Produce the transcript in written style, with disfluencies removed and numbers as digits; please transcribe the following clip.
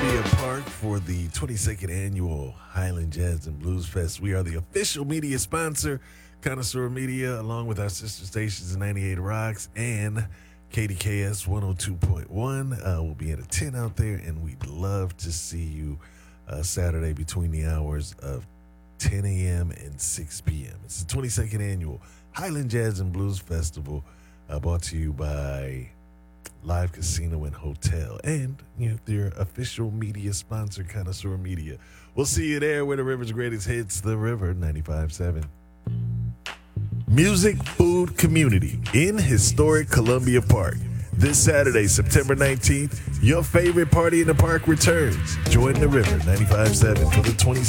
Columbia Park for the 22nd annual Highland Jazz and Blues Fest. We are the official media sponsor, Connoisseur Media, along with our sister stations 98 Rocks and KDKS 102.1. We'll be at a 10 out there, and we'd love to see you Saturday between the hours of 10 a.m. and 6 p.m. It's the 22nd annual Highland Jazz and Blues Festival, brought to you by Live Casino and Hotel, and their official media sponsor, Connoisseur Media. We'll see you there where the river's greatest hits, The River 95.7. Music, food, community in historic Columbia Park. This Saturday, September 19th, your favorite party in the park returns. Join The River 95.7 for the 22nd